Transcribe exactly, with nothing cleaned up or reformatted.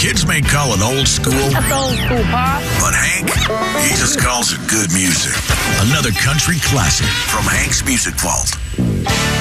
Kids may call it old school, That's old school, Pop. but Hank, he just calls it good music. Another country classic from Hank's Music Vault.